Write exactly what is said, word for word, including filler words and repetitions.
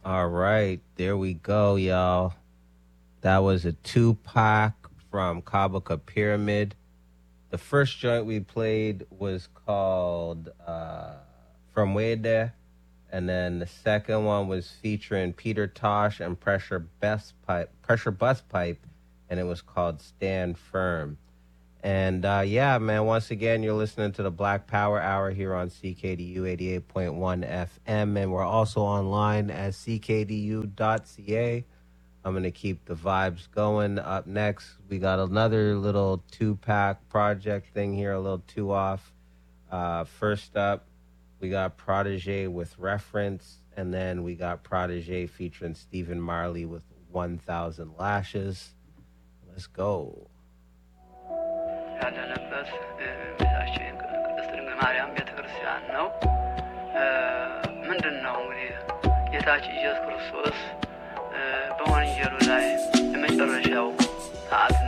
All right, there we go, y'all. That was a two pack from Kabaka Pyramid. The first joint we played was called uh, From Wede, and then the second one was featuring Peter Tosh and Pressure Bus Pipe, Pressure Bus Pipe, and it was called Stand Firm. And uh, yeah, man, once again, you're listening to the Black Power Hour here on C K D U eighty-eight point one F M, and we're also online at c k d u dot c a. I'm going to keep the vibes going. Up next, we got another little two pack project thing here, a little two off. Uh, first up, we got Protege with Reference, and then we got Protege featuring Stephen Marley with one thousand Lashes. Let's go. ያለንበት ቤታችን ቅድስት ድንግል ማርያም ቤተ ክርስቲያን ነው። ምንድን ነው እንግዲህ ጌታችን ኢየሱስ ክርስቶስ